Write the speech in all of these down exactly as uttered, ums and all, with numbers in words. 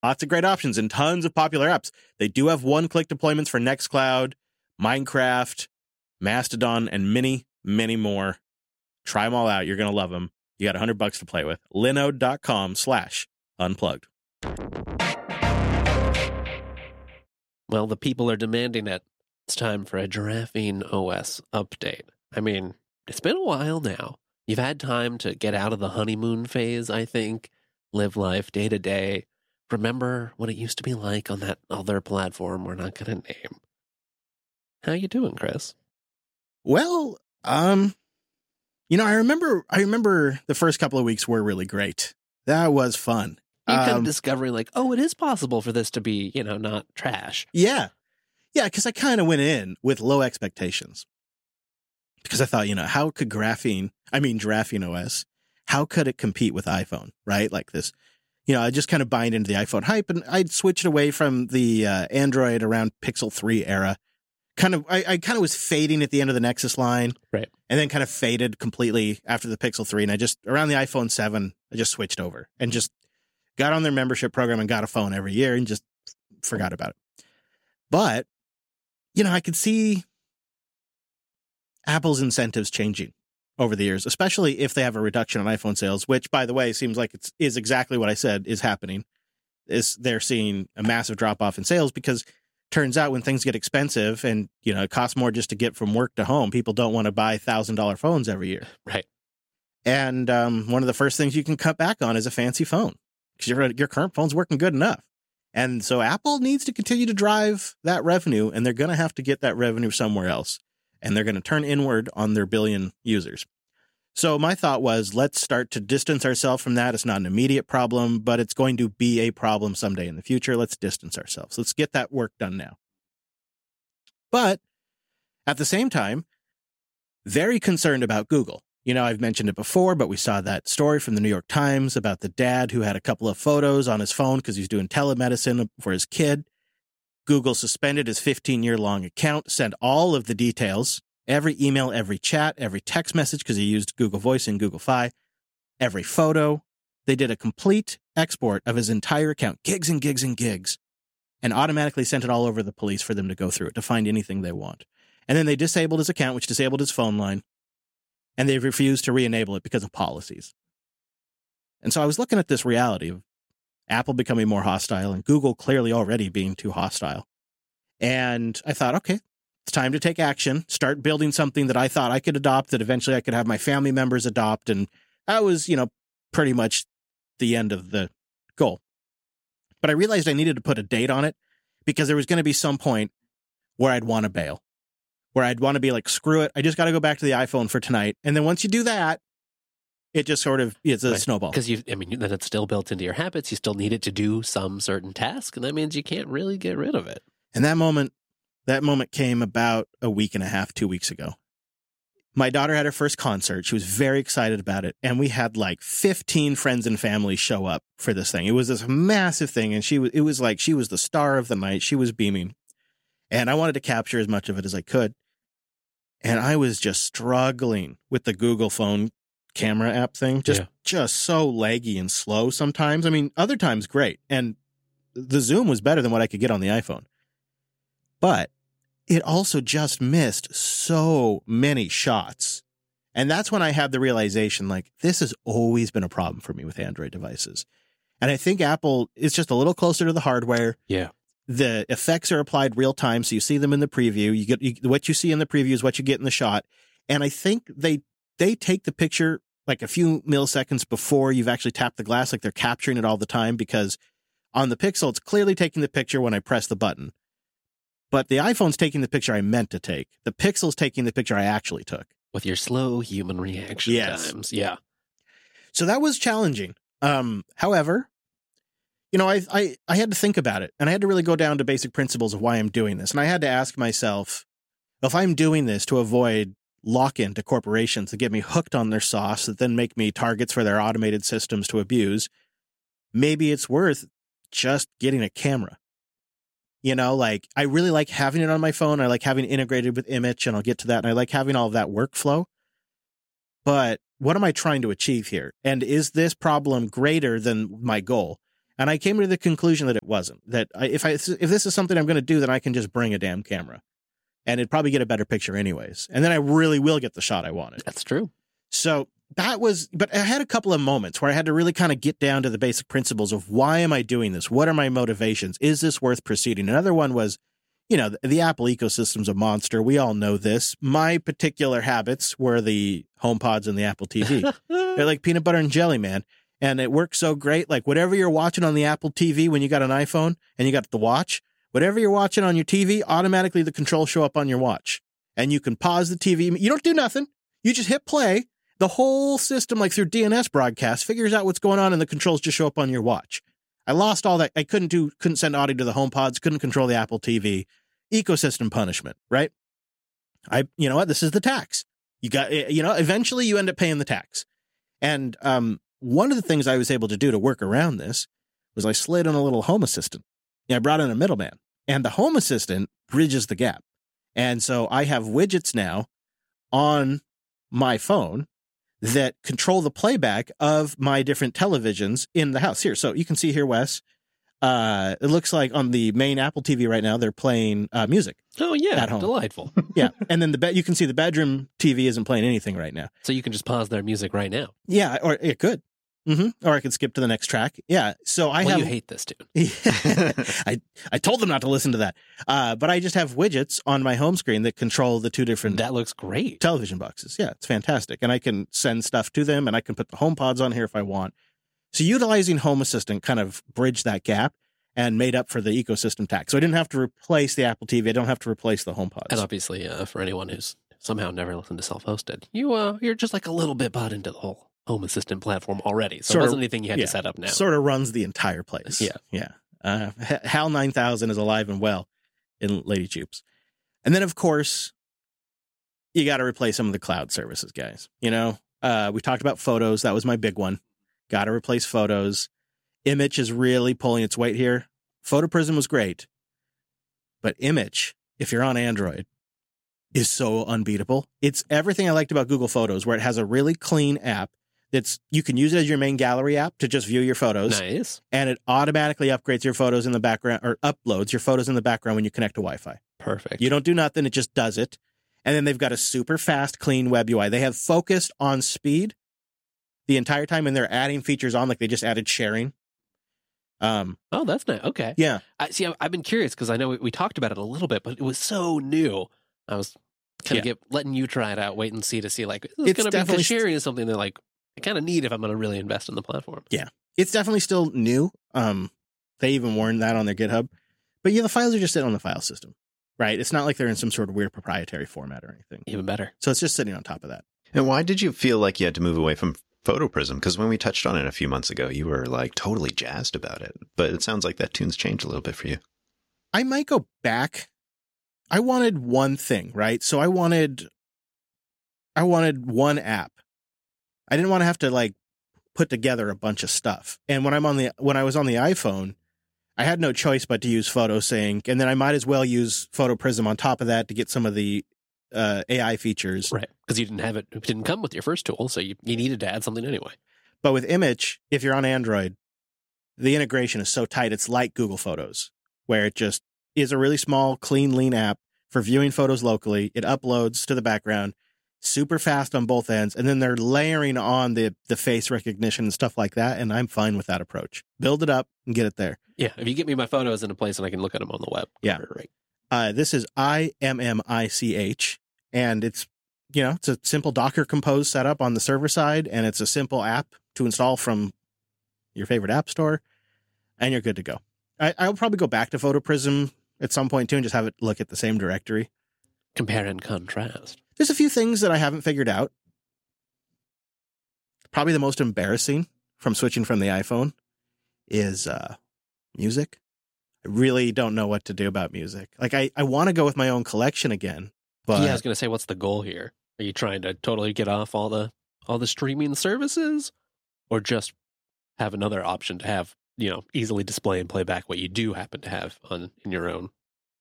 Lots of great options and tons of popular apps. They do have one-click deployments for Nextcloud, Minecraft, Mastodon, and many, many more. Try them all out. You're going to love them. You got one hundred bucks to play with. Linode.com slash unplugged. Well, the people are demanding it. It's time for a Giraffing O S update. I mean, it's been a while now. You've had time to get out of the honeymoon phase, I think. Live life day to day. Remember what it used to be like on that other platform we're not going to name. How you doing, Chris? Well, um, you know, I remember, I remember the first couple of weeks were really great. That was fun. You um, kind of discovering like, oh, it is possible for this to be, you know, not trash. Yeah. Yeah, because I kind of went in with low expectations. Because I thought, you know, how could graphene, I mean, Giraffing O S, how could it compete with iPhone, right? Like this, you know, I just kind of buying into the iPhone hype, and I'd switched away from the uh, Android around Pixel three era. Kind of, I, I kind of was fading at the end of the Nexus line. Right. And then kind of faded completely after the Pixel three. And I just, around the iPhone seven, I just switched over and just got on their membership program and got a phone every year and just forgot about it. But, you know, I could see Apple's incentives changing over the years, especially if they have a reduction in iPhone sales, which, by the way, seems like it's is exactly what I said is happening. Is they're seeing a massive drop off in sales because turns out when things get expensive and, you know, it costs more just to get from work to home, people don't want to buy one thousand dollars phones every year. Right. And um, one of the first things you can cut back on is a fancy phone because your, your current phone's working good enough. And so Apple needs to continue to drive that revenue, and they're going to have to get that revenue somewhere else. And they're going to turn inward on their billion users. So my thought was, let's start to distance ourselves from that. It's not an immediate problem, but it's going to be a problem someday in the future. Let's distance ourselves. Let's get that work done now. But at the same time, very concerned about Google. You know, I've mentioned it before, but we saw that story from the New York Times about the dad who had a couple of photos on his phone because he's doing telemedicine for his kid. Google suspended his fifteen-year-long account, sent all of the details, every email, every chat, every text message, because he used Google Voice and Google Fi, every photo. They did a complete export of his entire account, gigs and gigs and gigs, and automatically sent it all over the police for them to go through it, to find anything they want. And then they disabled his account, which disabled his phone line, and they refused to re-enable it because of policies. And so I was looking at this reality of Apple becoming more hostile and Google clearly already being too hostile. And I thought, okay, it's time to take action, start building something that I thought I could adopt, that eventually I could have my family members adopt. And that was, you know, pretty much the end of the goal. But I realized I needed to put a date on it because there was going to be some point where I'd want to bail, where I'd want to be like, screw it, I just got to go back to the iPhone for tonight. And then once you do that, it just sort of is a right. snowball. Because you, I mean, then it's still built into your habits. You still need it to do some certain task, and that means you can't really get rid of it. And that moment, that moment came about a week and a half, two weeks ago. My daughter had her first concert. She was very excited about it, and we had like fifteen friends and family show up for this thing. It was this massive thing, and she was. It was like she was the star of the night. She was beaming, and I wanted to capture as much of it as I could. And I was just struggling with the Google phone camera app thing, just yeah. just so laggy and slow sometimes. I mean, other times great, and the zoom was better than what I could get on the iPhone, but it also just missed so many shots. And that's when I had the realization, like, this has always been a problem for me with Android devices. And I think Apple is just a little closer to the hardware. Yeah. The effects are applied real time, so you see them in the preview. You get you, what you see in the preview is what you get in the shot. And I think they they take the picture like a few milliseconds before you've actually tapped the glass, like they're capturing it all the time, because on the Pixel, it's clearly taking the picture when I press the button. But the iPhone's taking the picture I meant to take. The Pixel's taking the picture I actually took. With your slow human reaction yes. times. Yeah. So that was challenging. Um, however, you know, I, I, I had to think about it, and I had to really go down to basic principles of why I'm doing this. And I had to ask myself, if I'm doing this to avoid lock-in to corporations that get me hooked on their sauce that then make me targets for their automated systems to abuse, maybe it's worth just getting a camera. You know, like, I really like having it on my phone. I like having it integrated with Image, and I'll get to that. And I like having all of that workflow. But what am I trying to achieve here? And is this problem greater than my goal? And I came to the conclusion that it wasn't. That I, if I if this is something I'm going to do, then I can just bring a damn camera, and it'd probably get a better picture anyways. And then I really will get the shot I wanted. That's true. So that was, but I had a couple of moments where I had to really kind of get down to the basic principles of why am I doing this? What are my motivations? Is this worth proceeding? Another one was, you know, the, the Apple ecosystem's a monster. We all know this. My particular habits were the HomePods and the Apple T V. They're like peanut butter and jelly, man. And it works so great. Like whatever you're watching on the Apple T V when you got an iPhone and you got the watch, whatever you're watching on your T V, automatically the controls show up on your watch. And you can pause the T V. You don't do nothing. You just hit play. The whole system, like through D N S broadcast, figures out what's going on and the controls just show up on your watch. I lost all that. I couldn't do, couldn't send audio to the HomePods, couldn't control the Apple T V. Ecosystem punishment, right? I, you know what? This is the tax. You got, you know, eventually you end up paying the tax. And um, one of the things I was able to do to work around this was I slid in a little Home Assistant. Yeah, I brought in a middleman, and the Home Assistant bridges the gap. And so I have widgets now on my phone that control the playback of my different televisions in the house. Here, so you can see here, Wes, uh, it looks like on the main Apple T V right now, they're playing uh, music. Oh, yeah, at home. Delightful. Yeah, and then the be- you can see the bedroom T V isn't playing anything right now. So you can just pause their music right now. Yeah, or it could. Mm-hmm. Or I could skip to the next track. Yeah, so I well, have... you hate this tune. I, I told them not to listen to that. Uh, but I just have widgets on my home screen that control the two different... That looks great. ...television boxes. Yeah, it's fantastic. And I can send stuff to them, and I can put the HomePods on here if I want. So utilizing Home Assistant kind of bridged that gap and made up for the ecosystem tax. So I didn't have to replace the Apple T V. I don't have to replace the HomePods. And obviously, uh, for anyone who's somehow never listened to Self-Hosted, you, uh, you're just like a little bit bought into the whole Home Assistant platform already. So sort it wasn't of, anything you had yeah, to set up now. Sort of runs the entire place. Yeah. Yeah. Uh, HAL nine thousand is alive and well in Lady Jupes. And then, of course, you got to replace some of the cloud services, guys. You know, uh, we talked about photos. That was my big one. Got to replace photos. Image is really pulling its weight here. PhotoPrism was great. But Image, if you're on Android, is so unbeatable. It's everything I liked about Google Photos, where it has a really clean app that's, you can use it as your main gallery app to just view your photos. Nice. And it automatically upgrades your photos in the background, or uploads your photos in the background when you connect to Wi-Fi. Perfect. You don't do nothing. It just does it. And then they've got a super fast, clean web U I. They have focused on speed the entire time, and they're adding features on, like they just added sharing. Um, oh, that's nice. Okay. Yeah. I see. I, I've been curious because I know we, we talked about it a little bit, but it was so new. I was kind of Yeah. get letting you try it out, wait and see to see like, is this It's going to be, definitely because sharing is something that like I kind of need if I'm going to really invest in the platform. Yeah. It's definitely still new. Um, they even warned that on their GitHub. But yeah, the files are just sitting on the file system, right? It's not like they're in some sort of weird proprietary format or anything. Even better. So it's just sitting on top of that. And why did you feel like you had to move away from PhotoPrism? Because when we touched on it a few months ago, you were like totally jazzed about it. But it sounds like that tune's changed a little bit for you. I might go back. I wanted one thing, right? So I wanted, I wanted one app. I didn't want to have to like put together a bunch of stuff. And when I'm on the, when I was on the iPhone, I had no choice but to use PhotoSync, and then I might as well use PhotoPrism on top of that to get some of the uh, A I features. Right. Because you didn't have it, it didn't come with your first tool, so you, you needed to add something anyway. But with Image, if you're on Android, the integration is so tight, it's like Google Photos, where it just is a really small, clean, lean app for viewing photos locally. It uploads to the background, super fast on both ends, and then they're layering on the, the face recognition and stuff like that, and I'm fine with that approach. Build it up and get it there. Yeah. If you get me my photos in a place and I can look at them on the web. Yeah. Right. Uh, this is I M M I C H, and it's, you know, it's a simple Docker Compose setup on the server side, and it's a simple app to install from your favorite app store, and you're good to go. I, I'll probably go back to PhotoPrism at some point too and just have it look at the same directory. Compare and contrast. There's a few things that I haven't figured out. Probably the most embarrassing from switching from the iPhone is uh, music. I really don't know what to do about music. Like, I, I want to go with my own collection again, but Yeah, I was going to say, what's the goal here? Are you trying to totally get off all the all the streaming services, or just have another option to have, you know, easily display and play back what you do happen to have on in your own?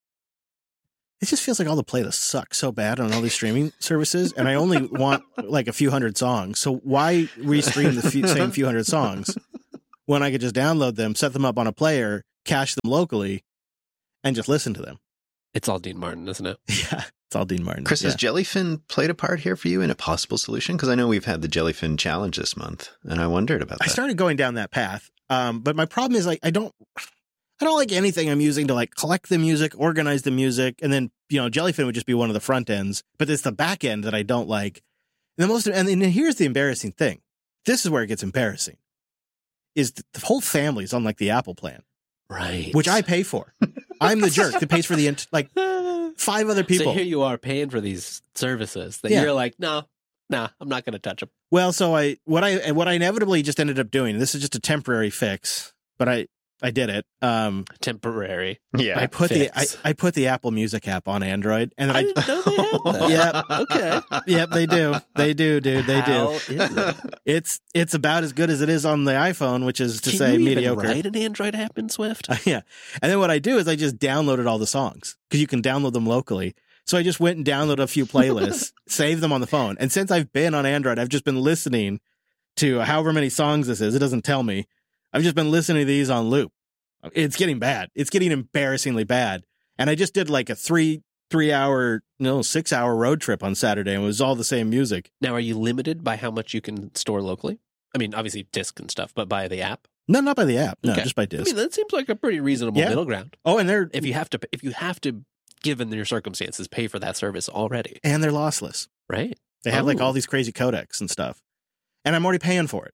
it just feels like all the playlists suck so bad on all these streaming services, and I only want like a few hundred songs. So why restream the few, same few hundred songs when I could just download them, set them up on a player, cache them locally, and just listen to them. It's all Dean Martin, isn't it? Yeah, it's all Dean Martin. Chris, yeah. has Jellyfin played a part here for you in a possible solution? Because I know we've had the Jellyfin challenge this month, and I wondered about that. I started going down that path, um, but my problem is like I don't, I don't like anything I'm using to like collect the music, organize the music, and then you know Jellyfin would just be one of the front ends, but it's the back end that I don't like. And the most, and then here's the embarrassing thing. This is where it gets embarrassing. Is the whole family's on like the Apple plan, Right. which I pay for. I'm the jerk that pays for the int- like five other people. So here you are paying for these services that Yeah. you're like, no, no, I'm not going to touch them. Well, so I what I what I inevitably just ended up doing. This is just a temporary fix, but I I did it. Um, Temporary. Yeah. I put fix. the I, I put the Apple Music app on Android, and then I I, didn't know they had that. Yeah. Okay. yep, they do, they do, dude, they How do. is it? It's it's about as good as it is on the iPhone, which is to Can say you mediocre. even write an Android app in Swift? Yeah, and then what I do is I just downloaded all the songs because you can download them locally. So I just went and downloaded a few playlists, saved them on the phone, and since I've been on Android, I've just been listening to however many songs this is. It doesn't tell me. I've just been listening to these on loop. It's getting bad. It's getting embarrassingly bad. And I just did like a three three hour, no, six hour road trip on Saturday, and it was all the same music. Now, are you limited by how much you can store locally? I mean, obviously disc and stuff, but by the app? No, not by the app. No, Okay. just by I disc. mean, that seems like a pretty reasonable Yeah. middle ground. Oh, and they're If you have to, if you have to, given your circumstances, pay for that service already, and they're lossless. right? They have like Oh. all these crazy codecs and stuff. And I'm already paying for it.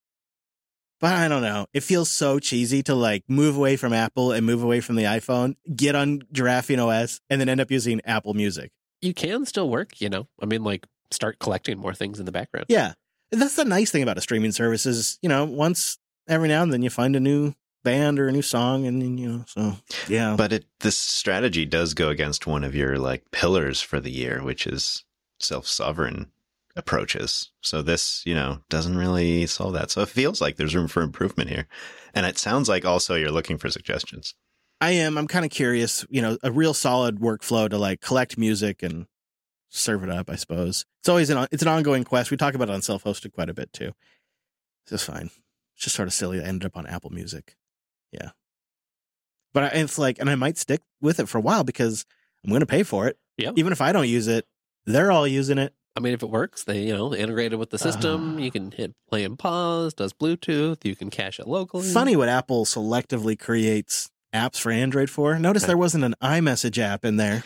But I don't know. It feels so cheesy to like move away from Apple and move away from the iPhone, get on Giraffing O S, and then end up using Apple Music. You can still work, you know. I mean, like start collecting more things in the background. Yeah. And that's the nice thing about a streaming service is, you know, once every now and then you find a new band or a new song and then, you know, so yeah. But it this strategy does go against one of your like pillars for the year, which is self-sovereign approaches. So this, you know, doesn't really solve that. So it feels like there's room for improvement here. And it sounds like also you're looking for suggestions. I am. I'm kind of curious, you know, a real solid workflow to like collect music and serve it up, I suppose. It's always an, it's an ongoing quest. We talk about it on self-hosted quite a bit too. It's just fine. It's just sort of silly. I ended up on Apple Music. Yeah. But I, it's like, and I might stick with it for a while because I'm going to pay for it. Yep. Even if I don't use it, they're all using it. I mean, if it works, they, you know, integrate it with the system. Ah. You can hit play and pause, does Bluetooth. You can cache it locally. Funny what Apple selectively creates apps for Android for. Notice there wasn't an iMessage app in there.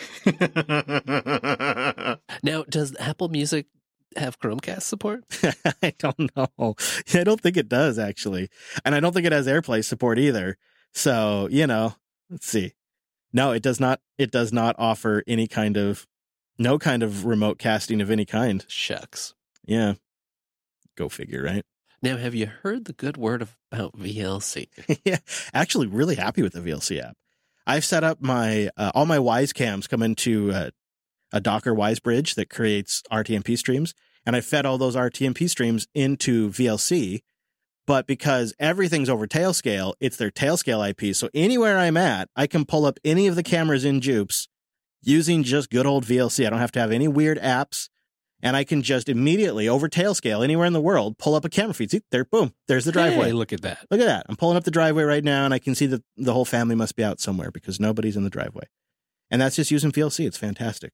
Now, does Apple Music have Chromecast support? I don't know. I don't think it does, actually. And I don't think it has AirPlay support either. So, you know, let's see. No, it does not. It does not offer any kind of, no kind of remote casting of any kind. Shucks. Yeah. Go figure, right? Now, have you heard the good word of, about V L C? Yeah. Actually, really happy with the V L C app. I've set up my, uh, all my Wise cams come into uh, a Docker Wise bridge that creates R T M P streams. And I fed all those R T M P streams into V L C. But because everything's over Tailscale, it's their Tailscale I P. So anywhere I'm at, I can pull up any of the cameras in Jupes using just good old V L C. I don't have to have any weird apps. And I can just immediately, over Tailscale, anywhere in the world, pull up a camera feed. See, there, boom, there's the driveway. Hey, look at that. Look at that. I'm pulling up the driveway right now, and I can see that the whole family must be out somewhere because nobody's in the driveway. And that's just using V L C. It's fantastic.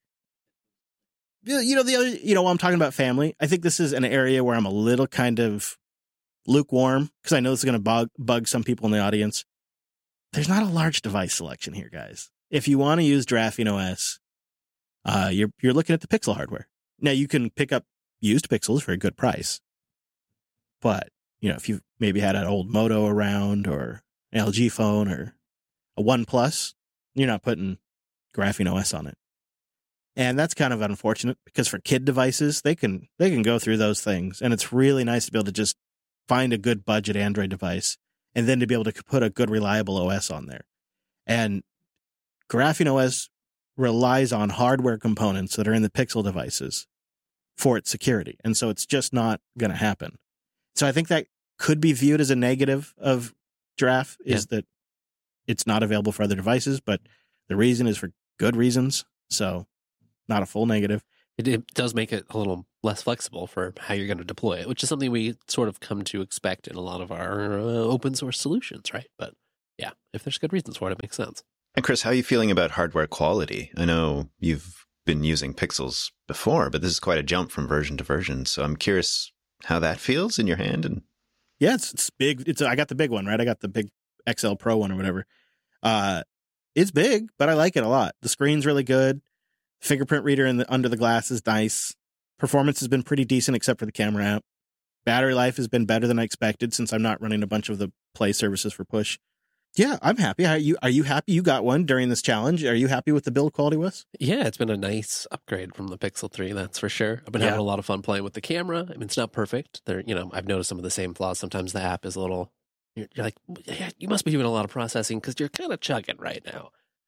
You know, the other, you know, while I'm talking about family, I think this is an area where I'm a little kind of lukewarm because I know this is going to bug, bug some people in the audience. There's not a large device selection here, guys. If you want to use Giraffing O S, uh, you're you're looking at the Pixel hardware. Now, you can pick up used Pixels for a good price. But, you know, if you maybe had an old Moto around or an L G phone or a OnePlus, you're not putting Giraffing O S on it. And that's kind of unfortunate because for kid devices, they can they can go through those things. And it's really nice to be able to just find a good budget Android device and then to be able to put a good reliable O S on there. And Giraffing O S relies on hardware components that are in the Pixel devices for its security. And so it's just not going to happen. So I think that could be viewed as a negative of Giraffe is yeah. that it's not available for other devices, but the reason is for good reasons. So not a full negative. It, it does make it a little less flexible for how you're going to deploy it, which is something we sort of come to expect in a lot of our uh, open source solutions, right? But yeah, if there's good reasons for it, it makes sense. And Chris, how are you feeling about hardware quality? I know you've been using Pixels before, but this is quite a jump from version to version. So I'm curious how that feels in your hand. And yeah, it's, it's big. It's I got the big one, right? I got the big X L Pro one or whatever. Uh, it's big, but I like it a lot. The screen's really good. Fingerprint reader in the under the glass is nice. Performance has been pretty decent, except for the camera app. Battery life has been better than I expected since I'm not running a bunch of the Play services for push. Yeah, I'm happy. Are you, are you happy you got one during this challenge? Are you happy with the build quality, Wes? Yeah, it's been a nice upgrade from the Pixel three, that's for sure. I've been Yeah. having a lot of fun playing with the camera. I mean, it's not perfect. There, you know, I've noticed some of the same flaws. Sometimes the app is a little, you're, you're like, yeah, you must be doing a lot of processing because you're kind of chugging right now.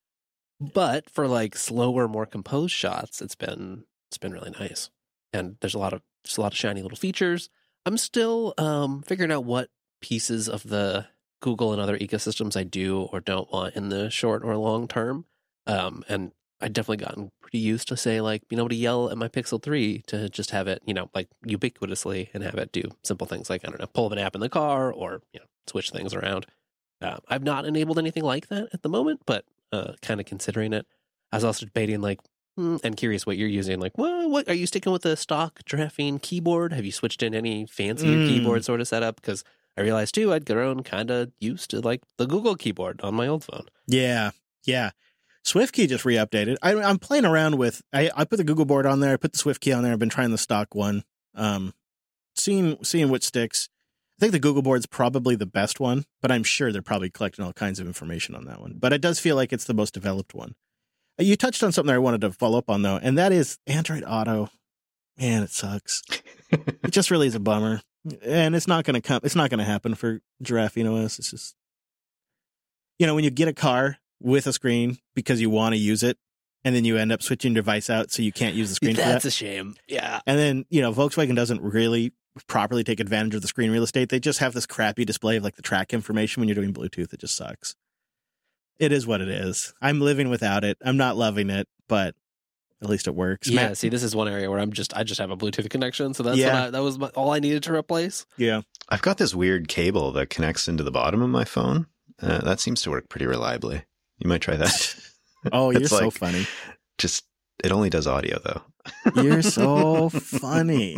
But for like slower, more composed shots, it's been it's been really nice. And there's a lot of just a lot of shiny little features. I'm still um, figuring out what pieces of the Google and other ecosystems I do or don't want in the short or long term. Um, and I've definitely gotten pretty used to, say, like being able to yell at my Pixel three to just have it, you know, like ubiquitously and have it do simple things like, I don't know, pull an app in the car or, you know, switch things around. Uh, I've not enabled anything like that at the moment, but uh, kind of considering it. I was also debating, like, hmm, and curious what you're using. Like, well, what are you sticking with the stock Graphene keyboard? Have you switched in any fancier Mm. keyboard sort of setup? Because I realized too, I'd grown kind of used to like the Google keyboard on my old phone. Yeah, yeah. SwiftKey just re-updated. I, I'm playing around with. I, I put the Google board on there. I put the SwiftKey on there. I've been trying the stock one, um, seeing seeing what sticks. I think the Google board's probably the best one, but I'm sure they're probably collecting all kinds of information on that one. But it does feel like it's the most developed one. You touched on something I wanted to follow up on though, and that is Android Auto. Man, it sucks. It just really is a bummer. And it's not going to come. It's not going to happen for Giraffing O S. It's just, you know, when you get a car with a screen because you want to use it, and then you end up switching your device out so you can't use the screen for that. That's a shame. Yeah. And then, you know, Volkswagen doesn't really properly take advantage of the screen real estate. They just have this crappy display of like the track information when you're doing Bluetooth. It just sucks. It is what it is. I'm living without it. I'm not loving it, but at least it works. Yeah. Matt- See, this is one area where I'm just, I just have a Bluetooth connection. So that's Yeah. what I, that was my, all I needed to replace. yeah. I've got this weird cable that connects into the bottom of my phone. Uh, that seems to work pretty reliably. You might try that. Oh, you're It's so like- funny. Just, it only does audio though. You're so funny.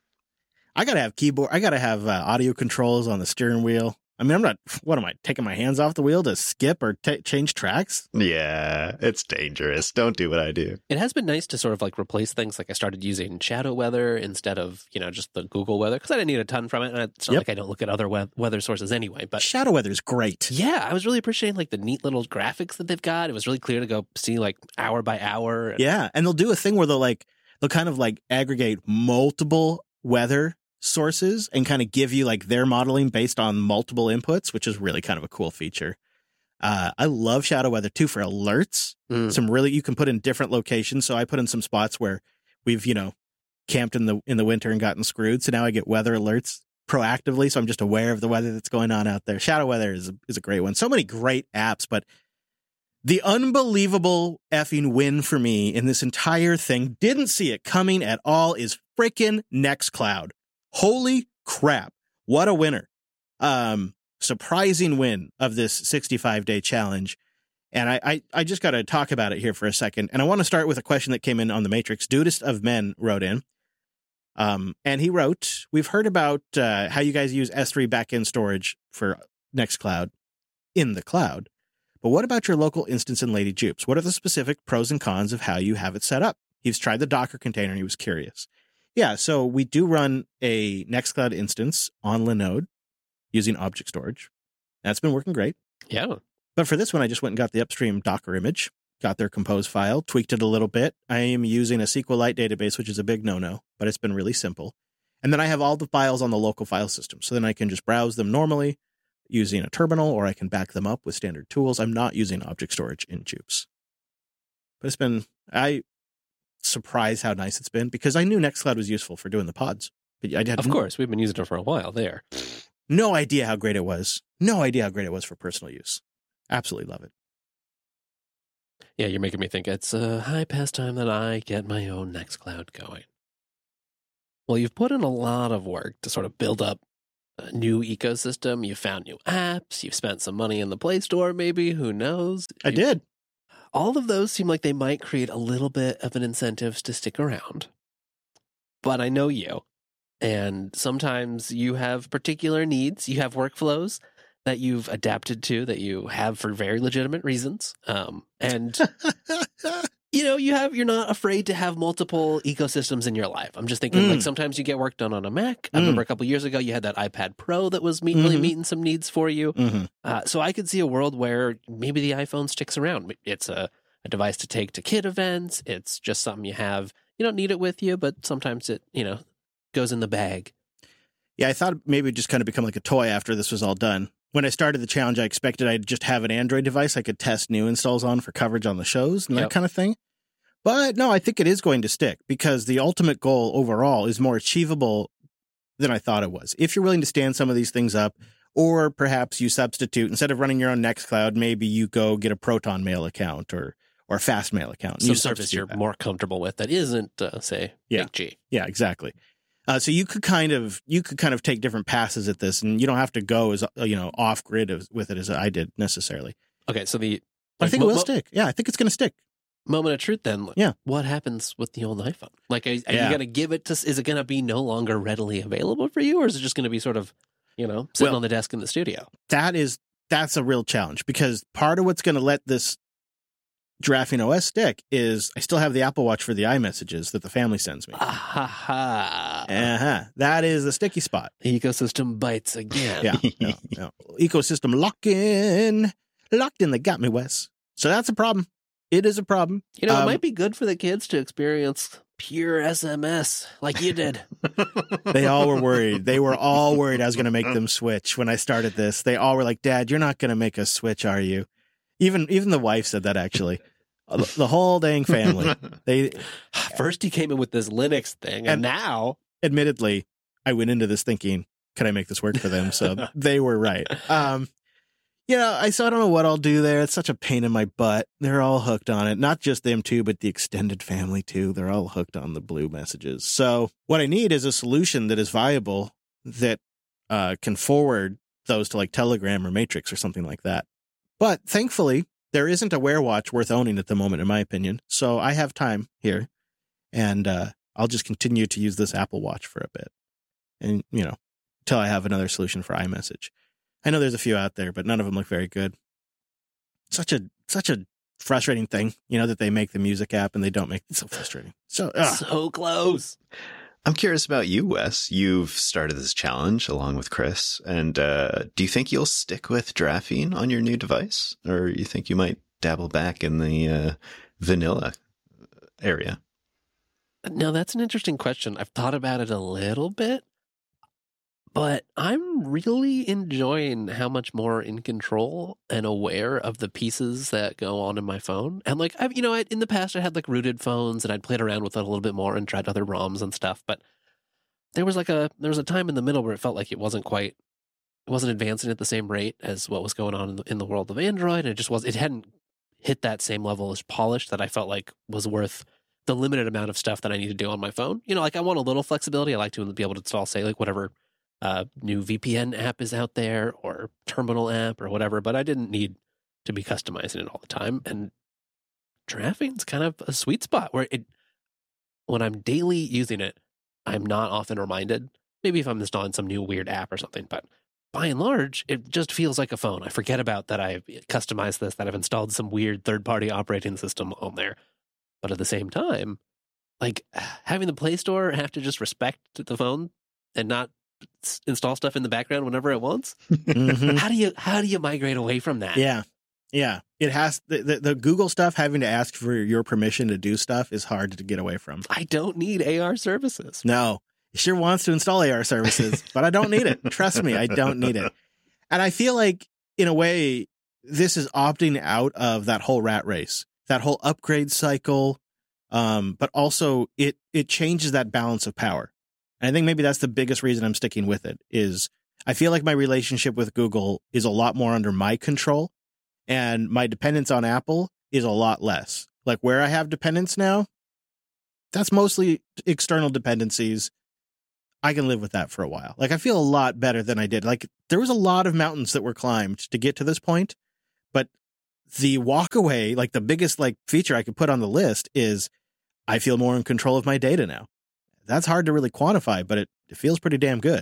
I gotta have keyboard. I gotta have uh, audio controls on the steering wheel. I mean, I'm not. What am I taking my hands off the wheel to skip or t- change tracks? Yeah, it's dangerous. Don't do what I do. It has been nice to sort of like replace things. Like I started using Shadow Weather instead of, you know, just the Google Weather because I didn't need a ton from it. And it's not Yep. like I don't look at other we- weather sources anyway. But Shadow Weather's great. yeah, I was really appreciating like the neat little graphics that they've got. It was really clear to go see like hour by hour. And Yeah, and they'll do a thing where they'll like they'll kind of like aggregate multiple weather sources and kind of give you like their modeling based on multiple inputs, which is really kind of a cool feature. Uh, I love Shadow Weather too for alerts. Mm. Some really you can put in different locations. So I put in some spots where we've you know camped in the in the winter and gotten screwed. So now I get weather alerts proactively. So I'm just aware of the weather that's going on out there. Shadow Weather is a, is a great one. So many great apps, but the unbelievable effing win for me in this entire thing, didn't see it coming at all, is freaking Nextcloud. Holy crap. What a winner. Um, surprising win of this sixty-five day challenge. And I, I, I just got to talk about it here for a second. And I want to start with a question that came in on the Matrix. Dudest of Men wrote in. Um, and he wrote, we've heard about uh, how you guys use S three backend storage for Nextcloud in the cloud. But what about your local instance in Lady Jupes? What are the specific pros and cons of how you have it set up? He's tried the Docker container and he was curious. Yeah, so we do run a Nextcloud instance on Linode using object storage. That's been working great. Yeah. But for this one, I just went and got the upstream Docker image, got their compose file, tweaked it a little bit. I am using a SQLite database, which is a big no-no, but it's been really simple. And then I have all the files on the local file system. So then I can just browse them normally using a terminal, or I can back them up with standard tools. I'm not using object storage in Jupes. But it's been, I surprised how nice it's been because I knew Nextcloud was useful for doing the pods. But I had Of course, we've been using it for a while there. no idea how great it was. No idea how great it was for personal use. Absolutely love it. Yeah, you're making me think it's a high past time that I get my own Nextcloud going. Well, you've put in a lot of work to sort of build up a new ecosystem. You've found new apps. You've spent some money in the Play Store, maybe. Who knows? I You- did. All of those seem like they might create a little bit of an incentive to stick around. But I know you. And sometimes you have particular needs. You have workflows that you've adapted to that you have for very legitimate reasons. Um, and you know, you have, you're not afraid to have multiple ecosystems in your life. I'm just thinking Mm. like sometimes you get work done on a Mac. I Mm. remember a couple years ago, you had that iPad Pro that was meet, really Mhm. meeting some needs for you. hmm Uh, so I could see a world where maybe the iPhone sticks around. It's a, a device to take to kid events. It's just something you have. You don't need it with you, but sometimes it, you know, goes in the bag. Yeah, I thought maybe it'd just kind of become like a toy after this was all done. When I started the challenge, I expected I'd just have an Android device I could test new installs on for coverage on the shows and Yep. that kind of thing. But no, I think it is going to stick because the ultimate goal overall is more achievable than I thought it was. If you're willing to stand some of these things up, or perhaps you substitute, instead of running your own Nextcloud, maybe you go get a Proton Mail account or or a Fast Mail account. and Some you service substitute you're that. more comfortable with that isn't, uh, say, Yeah. Big G. Yeah, exactly. Uh, so you could kind of you could kind of take different passes at this, and you don't have to go as uh, you know off grid as, with it as I did necessarily. Okay, so the But I like, think it mo- will mo- stick. Yeah, I think it's going to stick. moment of truth. Then, Yeah. what happens with the old iPhone? Like, are, are Yeah. you going to give it to? Is it going to be no longer readily available for you, or is it just going to be sort of, you know, sitting Well- on the desk in the studio? That is that's a real challenge because part of what's going to let this Giraffing O S stick is I still have the Apple Watch for the iMessages that the family sends me. Ah, ha, ha. Uh-huh. That is the sticky spot. The ecosystem bites again. Yeah. no, no. Ecosystem lock in. Locked in, they got me, Wes. So that's a problem. It is a problem. You know, it Um, might be good for the kids to experience pure S M S like you did. They all were worried. They were all worried I was going to make them switch when I started this. They all were like, Dad, you're not going to make us switch, are you? Even even the wife said that, actually. The whole dang family. They First, he came in with this Linux thing, and, And- now admittedly, I went into this thinking, can I make this work for them? So they were right. Um, you know, I so I don't know what I'll do there. It's such a pain in my butt. They're all hooked on it. Not just them too, but the extended family too. They're all hooked on the blue messages. So what I need is a solution that is viable that uh, can forward those to like Telegram or Matrix or something like that. But thankfully, there isn't a Wear Watch worth owning at the moment, in my opinion. So I have time here, and uh, I'll just continue to use this Apple Watch for a bit, and you know, until I have another solution for iMessage. I know there's a few out there, but none of them look very good. Such a such a frustrating thing, you know, that they make the music app and they don't make it. So frustrating. So ugh. so close. I'm curious about you, Wes. You've started this challenge along with Chris, and uh, do you think you'll stick with Giraffing on your new device, or you think you might dabble back in the uh, vanilla area? Now, that's an interesting question. I've thought about it a little bit, but I'm really enjoying how much more in control and aware of the pieces that go on in my phone. And like, I've, you know, I, in the past I had like rooted phones and I'd played around with it a little bit more and tried other ROMs and stuff. But there was like a, there was a time in the middle where it felt like it wasn't quite, it wasn't advancing at the same rate as what was going on in the, in the world of Android. And it just was, it hadn't hit that same level as polish that I felt like was worth the limited amount of stuff that I need to do on my phone. You know, like I want a little flexibility. I like to be able to install, say, like whatever uh, new V P N app is out there or terminal app or whatever, but I didn't need to be customizing it all the time. And Giraffing's kind of a sweet spot where it, when I'm daily using it, I'm not often reminded. Maybe if I'm installing some new weird app or something, but by and large, it just feels like a phone. I forget about that I've customized this, that I've installed some weird third-party operating system on there. But at the same time, like having the Play Store have to just respect the phone and not s- install stuff in the background whenever it wants. Mhm. How do you how do you migrate away from that? Yeah. Yeah. It has the, the, the Google stuff having to ask for your permission to do stuff is hard to get away from. I don't need A R services. No, it sure wants to install A R services, but I don't need it. Trust me, I don't need it. And I feel like, in a way, this is opting out of that whole rat race, that whole upgrade cycle. Um, but also it it changes that balance of power. And I think maybe that's the biggest reason I'm sticking with it is I feel like my relationship with Google is a lot more under my control, and my dependence on Apple is a lot less. Like where I have dependence now, that's mostly external dependencies I can live with that for a while. Like, I feel a lot better than I did. Like, there was a lot of mountains that were climbed to get to this point, but the walk away, like the biggest like feature I could put on the list is I feel more in control of my data now. That's hard to really quantify, but it, it feels pretty damn good.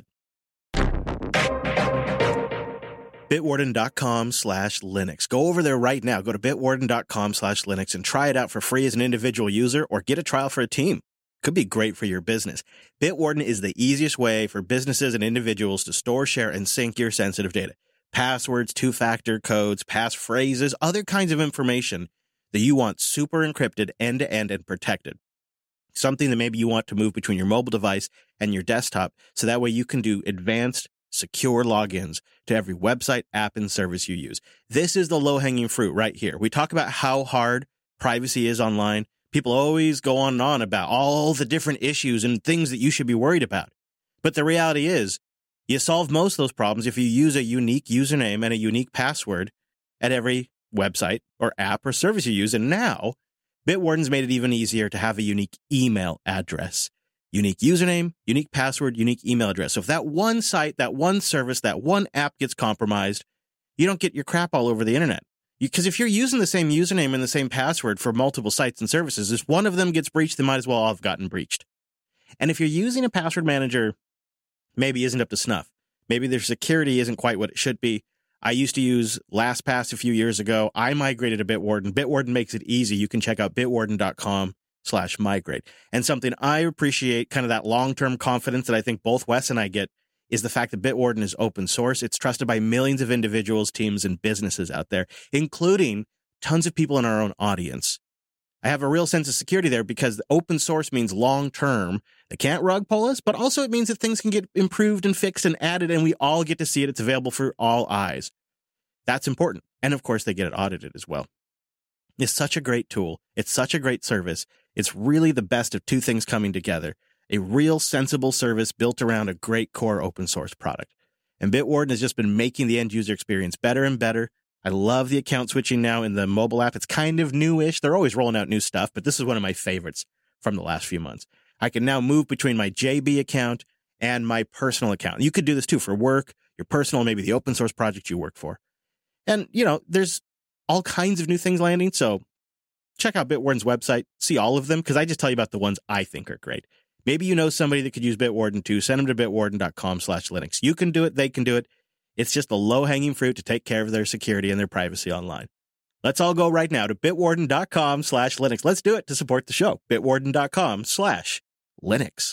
Bitwarden.com slash Linux. Go over there right now. Go to bitwarden.com slash Linux and try it out for free as an individual user or get a trial for a team. Could be great for your business. Bitwarden is the easiest way for businesses and individuals to store, share, and sync your sensitive data. Passwords, two-factor codes, passphrases, other kinds of information that you want super encrypted end-to-end and protected. Something that maybe you want to move between your mobile device and your desktop, so that way you can do advanced, secure logins to every website, app, and service you use. This is the low-hanging fruit right here. We talk about how hard privacy is online. People always go on and on about all the different issues and things that you should be worried about. But the reality is, you solve most of those problems if you use a unique username and a unique password at every website or app or service you use. And now, Bitwarden's made it even easier to have a unique email address. Unique username, unique password, unique email address. So if that one site, that one service, that one app gets compromised, you don't get your crap all over the internet. Because if you're using the same username and the same password for multiple sites and services, if one of them gets breached, they might as well all have gotten breached. And if you're using a password manager, maybe isn't up to snuff. Maybe their security isn't quite what it should be. I used to use LastPass a few years ago. I migrated to Bitwarden. Bitwarden makes it easy. You can check out bitwarden.com slash migrate. And something I appreciate, kind of that long-term confidence that I think both Wes and I get, is the fact that Bitwarden is open source. It's trusted by millions of individuals, teams, and businesses out there, including tons of people in our own audience. I have a real sense of security there because the open source means long-term. They can't rug pull us, but also it means that things can get improved and fixed and added, and we all get to see it. It's available for all eyes. That's important. And of course, they get it audited as well. It's such a great tool. It's such a great service. It's really the best of two things coming together. A real sensible service built around a great core open source product. And Bitwarden has just been making the end user experience better and better. I love the account switching now in the mobile app. It's kind of newish. They're always rolling out new stuff, but this is one of my favorites from the last few months. I can now move between my J B account and my personal account. You could do this too for work, your personal, maybe the open source project you work for. And, you know, there's all kinds of new things landing. So check out Bitwarden's website, see all of them, because I just tell you about the ones I think are great. Maybe you know somebody that could use Bitwarden too. Send them to bitwarden.com slash Linux. You can do it. They can do it. It's just the low-hanging fruit to take care of their security and their privacy online. Let's all go right now to bitwarden.com slash Linux. Let's do it to support the show. bitwarden.com slash Linux.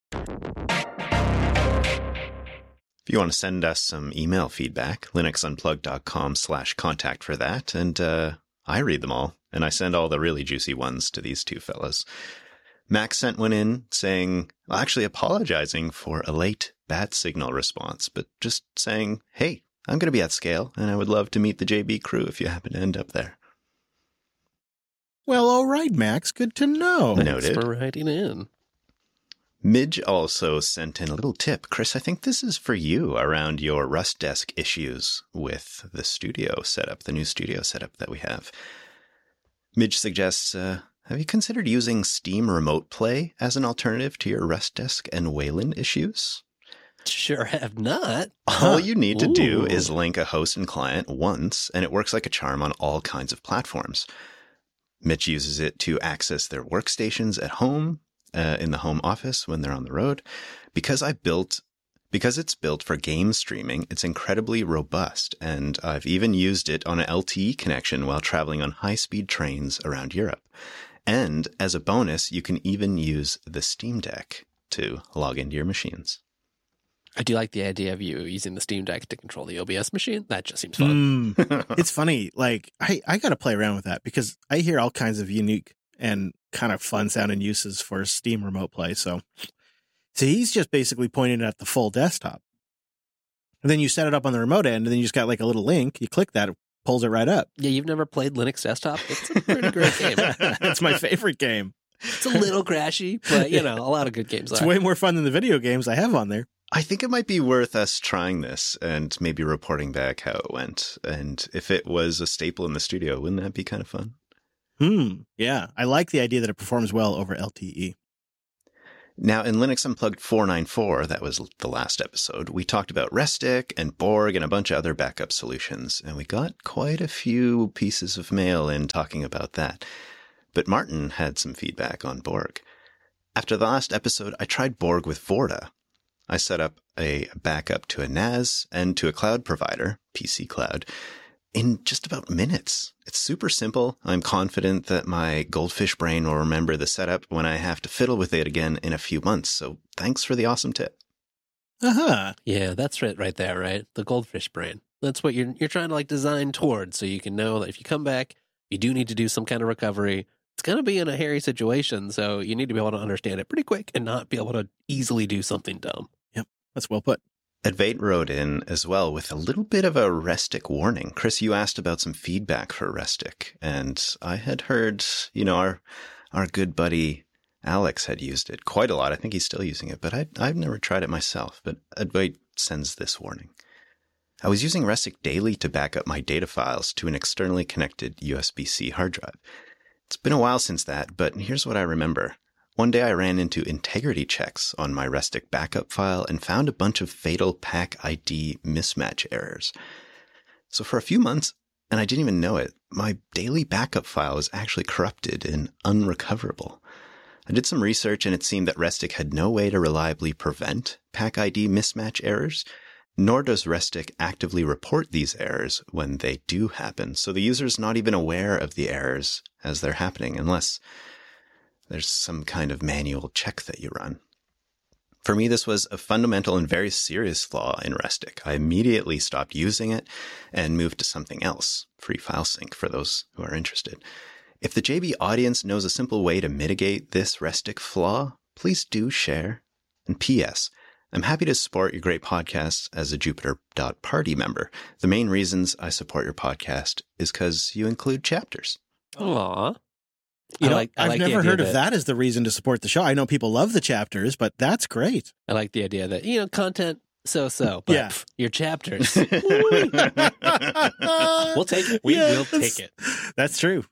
If you want to send us some email feedback, linuxunplugged.com slash contact for that. And uh, I read them all, and I send all the really juicy ones to these two fellas. Max sent one in saying, well, actually apologizing for a late bat signal response, but just saying, hey, I'm going to be at Scale, and I would love to meet the J B crew if you happen to end up there. Well, all right, Max. Good to know. Noted. Thanks for writing in. Midge also sent in a little tip. Chris, I think this is for you around your Rust Desk issues with the studio setup, the new studio setup that we have. Midge suggests, uh, have you considered using Steam Remote Play as an alternative to your Rust Desk and Wayland issues? Sure have not. All you need to Ooh. do is link a host and client once, and it works like a charm on all kinds of platforms. Mitch uses it to access their workstations at home, uh, in the home office when they're on the road. Because I built, because it's built for game streaming, it's incredibly robust, and I've even used it on an L T E connection while traveling on high-speed trains around Europe. And as a bonus, you can even use the Steam Deck to log into your machines. I do like the idea of you using the Steam Deck to control the O B S machine. That just seems fun. Mm, it's funny. Like, I, I got to play around with that because I hear all kinds of unique and kind of fun sounding uses for Steam Remote Play. So, so he's just basically pointing at the full desktop. And then you set it up on the remote end, and then you just got like a little link. You click that, it pulls it right up. Yeah, you've never played Linux Desktop? It's a pretty great game. It's my favorite game. It's a little crashy, but, you know, a lot of good games It's are. way more fun than the video games I have on there. I think it might be worth us trying this and maybe reporting back how it went. And if it was a staple in the studio, wouldn't that be kind of fun? Hmm. Yeah. I like the idea that it performs well over L T E. Now, in Linux Unplugged four ninety-four, that was the last episode, we talked about Restic and Borg and a bunch of other backup solutions, and we got quite a few pieces of mail in talking about that. But Martin had some feedback on Borg. After the last episode, I tried Borg with Vorta. I set up a backup to a N A S and to a cloud provider, P C Cloud, in just about minutes. It's super simple. I'm confident that my goldfish brain will remember the setup when I have to fiddle with it again in a few months. So thanks for the awesome tip. Uh-huh. Yeah, that's it right there, right? The goldfish brain. That's what you're you're trying to like design towards, so you can know that if you come back, you do need to do some kind of recovery. It's going to be in a hairy situation, so you need to be able to understand it pretty quick and not be able to easily do something dumb. Yep, that's well put. Advait wrote in as well with a little bit of a Restic warning. Chris, you asked about some feedback for Restic, and I had heard, you know, our our good buddy Alex had used it quite a lot. I think he's still using it, but I, I've never tried it myself. But Advait sends this warning. I was using Restic daily to back up my data files to an externally connected U S B-C hard drive. It's been a while since that, but here's what I remember. One day I ran into integrity checks on my Restic backup file and found a bunch of fatal P A C I D mismatch errors. So for a few months, and I didn't even know it, my daily backup file was actually corrupted and unrecoverable. I did some research and it seemed that Restic had no way to reliably prevent P A C I D mismatch errors, nor does Restic actively report these errors when they do happen. So the user's not even aware of the errors as they're happening unless there's some kind of manual check that you run. For me, this was a fundamental and very serious flaw in Restic. I immediately stopped using it and moved to something else, Free File Sync for those who are interested. If the J B audience knows a simple way to mitigate this Restic flaw, please do share. And P S I'm happy to support your great podcasts as a Jupiter dot party member. The main reasons I support your podcast is because you include chapters. Aw. You I know, like, I I've like the never idea heard of that as the reason to support the show. I know people love the chapters, but that's great. I like the idea that, you know, content so-so, but Yeah. pff, your chapters. We'll take it. We Yeah, will that's- take it. That's true.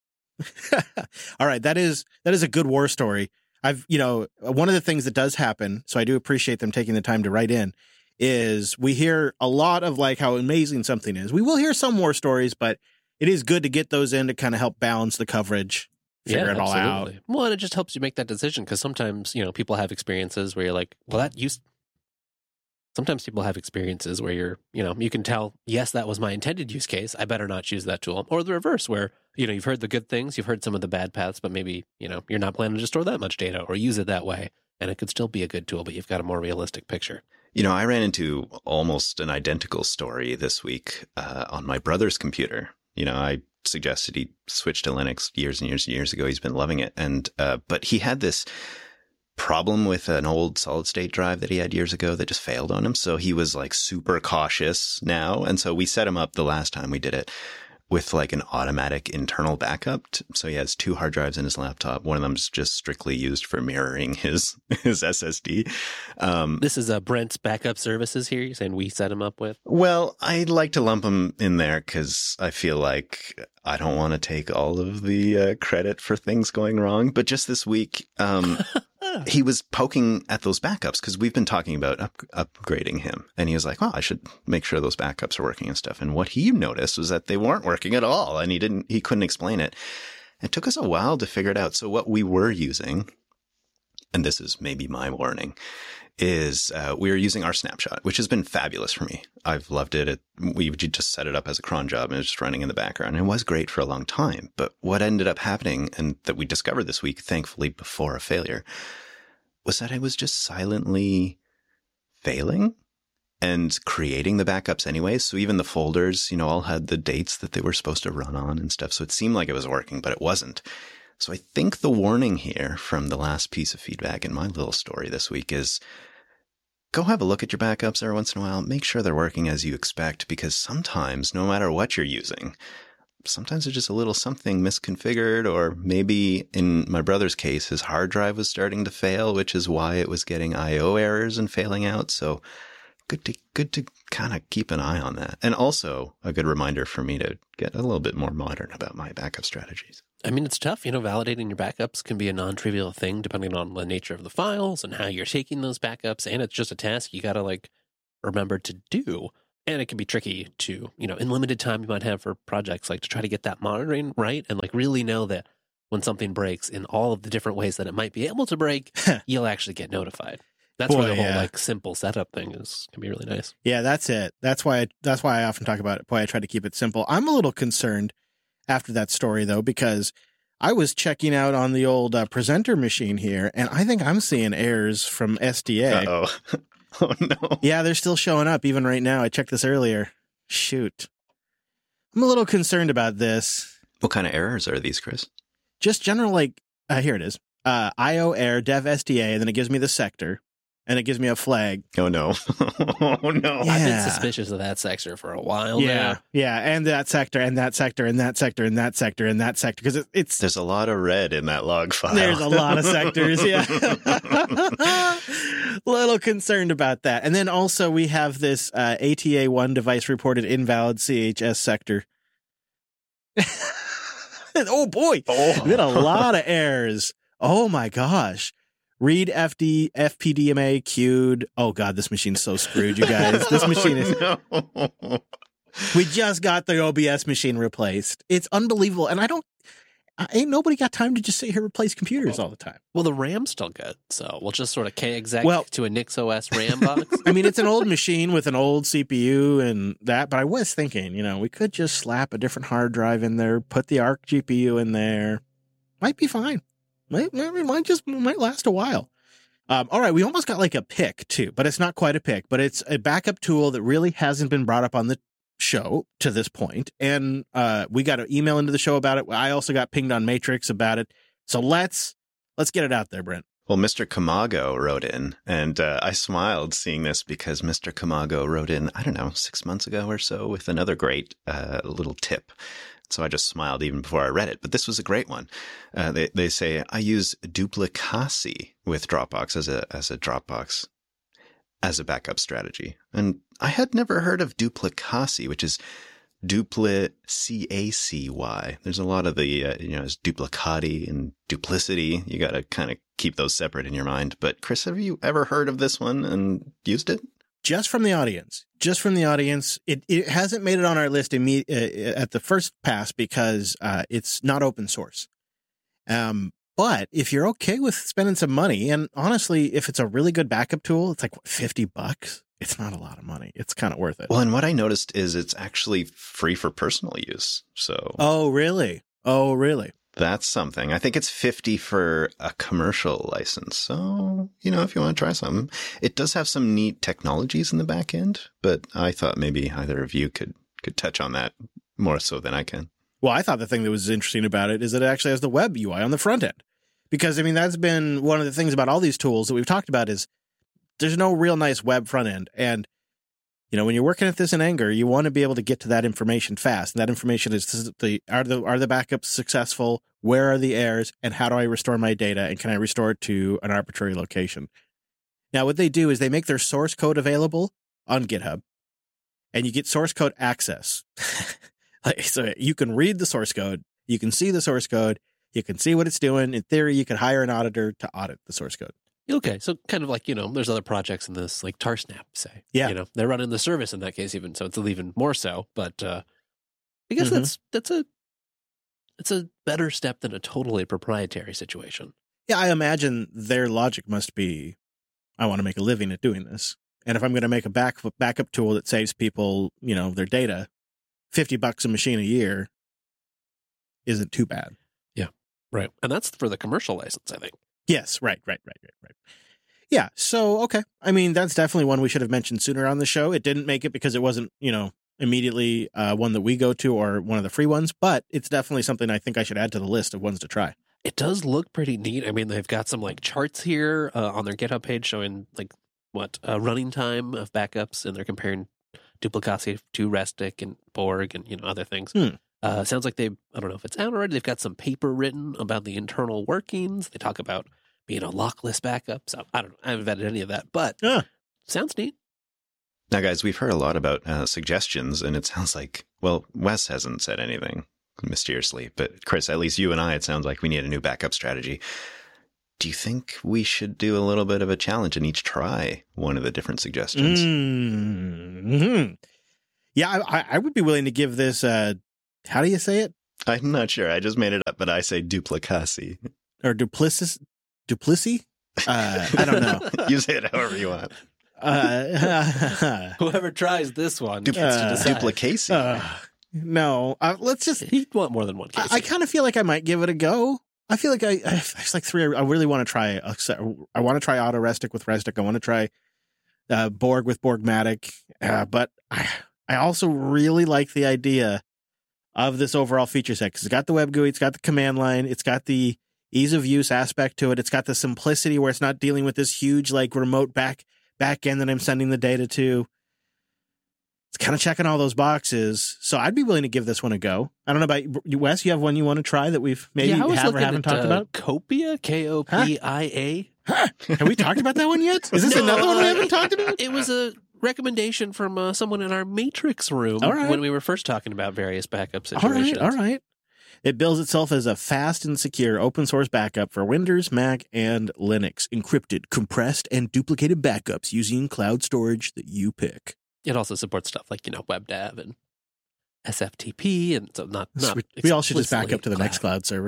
All right, that is that is a good war story. I've, you know, one of the things that does happen, so I do appreciate them taking the time to write in, is we hear a lot of like how amazing something is. We will hear some war stories, but it is good to get those in to kind of help balance the coverage, figure it all out. Well, and it just helps you make that decision because sometimes, you know, people have experiences where you're like, well, that used. Sometimes people have experiences where you're, you know, you can tell, yes, that was my intended use case. I better not choose that tool. Or the reverse, where, you know, you've heard the good things, you've heard some of the bad paths, but maybe, you know, you're not planning to store that much data or use it that way. And it could still be a good tool, but you've got a more realistic picture. You know, I ran into almost an identical story this week uh, on my brother's computer. You know, I suggested he switch to Linux years and years and years ago. He's been loving it. And, uh, but he had this problem with an old solid state drive that he had years ago that just failed on him. So he was like super cautious now. And so we set him up the last time we did it with like an automatic internal backup. So he has two hard drives in his laptop. One of them's just strictly used for mirroring his, his S S D. Um, This is uh, Brent's backup services here. You're saying we set him up with? Well, I'd like to lump him in there because I feel like I don't want to take all of the uh, credit for things going wrong. But just this week, um, he was poking at those backups because we've been talking about up- upgrading him. And he was like, oh, I should make sure those backups are working and stuff. And what he noticed was that they weren't working at all. And he didn't, he couldn't explain it. It took us a while to figure it out. So what we were using, and this is maybe my warning, is uh, we were using our snapshot, which has been fabulous for me. I've loved it. it. We just set it up as a cron job and it was just running in the background. And it was great for a long time. But what ended up happening, and that we discovered this week, thankfully before a failure, was that I was just silently failing and creating the backups anyway. So even the folders, you know, all had the dates that they were supposed to run on and stuff. So it seemed like it was working, but it wasn't. So I think the warning here from the last piece of feedback in my little story this week is go have a look at your backups every once in a while. Make sure they're working as you expect, because sometimes, no matter what you're using, sometimes there's just a little something misconfigured, or maybe in my brother's case, his hard drive was starting to fail, which is why it was getting I O errors and failing out. So good to good to kind of keep an eye on that. And also a good reminder for me to get a little bit more modern about my backup strategies. I mean, it's tough. You know, validating your backups can be a non-trivial thing depending on the nature of the files and how you're taking those backups. And it's just a task you got to like remember to do. And it can be tricky to, you know, in limited time you might have for projects, like to try to get that monitoring right and like really know that when something breaks in all of the different ways that it might be able to break, you'll actually get notified. That's Boy, where the whole yeah. like simple setup thing is can be really nice. Yeah, that's it. That's why I, that's why I often talk about it. Boy, I try to keep it simple. I'm a little concerned after that story though, because I was checking out on the old uh, presenter machine here, and I think I'm seeing errors from S D A. Uh-oh. Oh, no. Yeah, they're still showing up even right now. I checked this earlier. Shoot. I'm a little concerned about this. What kind of errors are these, Chris? Just general, like, uh, here it is. Uh, I O error dev S D A, and then it gives me the sector, and it gives me a flag. Oh, no. Oh, no. Yeah. I've been suspicious of that sector for a while Yeah, now. yeah, and that sector, and that sector, and that sector, and that sector, and that sector, because it, it's There's a lot of red in that log file. there's a lot of sectors, yeah. Little concerned about that. And then also we have this uh, A T A one device reported invalid C H S sector. Oh boy, Oh. we had a lot of errors. Oh my gosh. Read F D, F P D M A queued. Oh god, this machine's so screwed, you guys. This machine is. Oh, no. We just got the O B S machine replaced. It's unbelievable, and I don't. I, ain't nobody got time to just sit here and replace computers all the time. Well, the RAM's still good, so we'll just sort of K-exec Well- to a NixOS RAM box. I mean, it's an old machine with an old C P U and that, but I was thinking, you know, we could just slap a different hard drive in there, put the Arc G P U in there. Might be fine. Might, might, might just might last a while. Um, all right, we almost got like a pick too, but it's not quite a pick, but it's a backup tool that really hasn't been brought up on the show to this point. And uh, we got an email into the show about it. I also got pinged on Matrix about it. So let's let's get it out there, Brent. Well, Mister Kamago wrote in, and uh, I smiled seeing this because Mister Kamago wrote in, I don't know, six months ago or so with another great uh, little tip. So I just smiled even before I read it. But this was a great one. Uh, they they say, I use Duplicasi with Dropbox as a as a Dropbox as a backup strategy. And I had never heard of Duplicasi, which is Dupli C A C Y. There's a lot of the, uh, you know, it's duplicati and duplicity. You got to kind of keep those separate in your mind. But Chris, have you ever heard of this one and used it? Just from the audience, just from the audience. It it hasn't made it on our list imme- uh, at the first pass because uh, it's not open source. Um, but if you're okay with spending some money, and honestly, if it's a really good backup tool, it's like what, fifty bucks. It's not a lot of money. It's kind of worth it. Well, and what I noticed is it's actually free for personal use. So Oh, really? Oh, really? that's something. I think it's fifty for a commercial license. So, you know, if you want to try something, it does have some neat technologies in the back end, but I thought maybe either of you could, could touch on that more so than I can. Well, I thought the thing that was interesting about it is that it actually has the web U I on the front end. Because, I mean, that's been one of the things about all these tools that we've talked about is there's no real nice web front end. And, you know, when you're working at this in anger, you want to be able to get to that information fast. And that information is the are the are the backups successful? Where are the errors? And how do I restore my data? And can I restore it to an arbitrary location? Now, what they do is they make their source code available on GitHub, and you get source code access. Like, so you can read the source code, you can see the source code, you can see what it's doing. In theory, you could hire an auditor to audit the source code. Okay, so kind of like, you know, there's other projects in this, like Tarsnap, say. Yeah. You know, they're running the service in that case even, so it's even more so. But uh, I guess Mhm. that's that's a it's a better step than a totally proprietary situation. Yeah, I imagine their logic must be, I want to make a living at doing this. And if I'm going to make a back, backup tool that saves people, you know, their data, fifty bucks a machine a year isn't too bad. Right. And that's for the commercial license, I think. Yes, right, right, right, right, right. Yeah, so, okay. I mean, that's definitely one we should have mentioned sooner on the show. It didn't make it because it wasn't, you know, immediately uh, one that we go to or one of the free ones, but it's definitely something I think I should add to the list of ones to try. It does look pretty neat. I mean, they've got some like charts here uh, on their GitHub page showing like what uh, running time of backups, and they're comparing Duplicasi to Restic and Borg and, you know, other things. Hmm. Uh, sounds like they, I don't know if it's out already. They've got some paper written about the internal workings. They talk about being a lockless backup. So I don't know. I haven't vetted any of that, but Yeah. sounds neat. Now, guys, we've heard a lot about uh, suggestions, and it sounds like, well, Wes hasn't said anything. mysteriously. But Chris, at least you and I, it sounds like we need a new backup strategy. Do you think we should do a little bit of a challenge and each try one of the different suggestions? Mm-hmm. Yeah, I, I would be willing to give this, uh, how do you say it? I'm not sure. I just made it up, but I say duplicasi. Or duplicis? Duplici? Uh, I don't know. You say it however you want. Uh, Whoever tries this one Du- gets to uh, decide. Duplicasi. uh, no, uh, let's just, He'd want more than one case. I, I kind of feel like I might give it a go. I feel like I, I there's like three. I really want to try. I want to try Auto Restic with Restic. I want to try uh, Borg with Borgmatic. Uh, but I, I also really like the idea of this overall feature set because it's got the web G U I, it's got the command line, it's got the ease of use aspect to it, it's got the simplicity where it's not dealing with this huge like remote back back end that I'm sending the data to. It's kind of checking all those boxes. So I'd be willing to give this one a go. I don't know about you, Wes. You have one you want to try that we've maybe yeah, I was have or looking haven't at, talked uh, about? Copia, K O P I A. Huh? Have we talked about that one yet? Is this No, another one we uh, haven't talked about? It was a recommendation from uh, someone in our Matrix room All right. when we were first talking about various backup All right, situations. all right. It bills itself as a fast and secure open source backup for Windows, Mac, and Linux. Encrypted, compressed, and duplicated backups using cloud storage that you pick. It also supports stuff like, you know, WebDAV and S F T P, and so not, not we, we all should just back up to the next cloud server.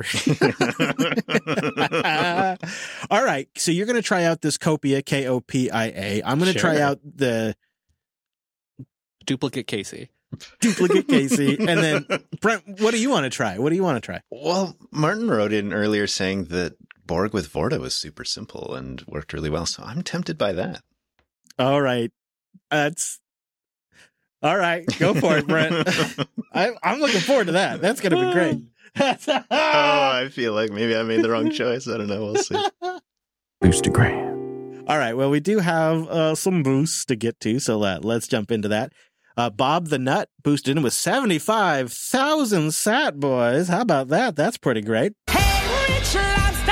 All right. So you're going to try out this Copia, K O P I A. I'm going to Sure. try out the Duplicate Casey. duplicate Casey. And then, Brent, what do you want to try? What do you want to try? Well, Martin wrote in earlier saying that Borg with Vorta was super simple and worked really well. So I'm tempted by that. All right. That's all right. Go for it, Brent. I, I'm looking forward to that. That's going to be great. Oh, I feel like maybe I made the wrong choice. I don't know. We'll see. Boostagram. All right. Well, we do have uh, some boosts to get to, so let, let's jump into that. Uh, Bob the Nut boosted in with seventy-five thousand sat, boys. How about that? That's pretty great. Hey, rich lobster!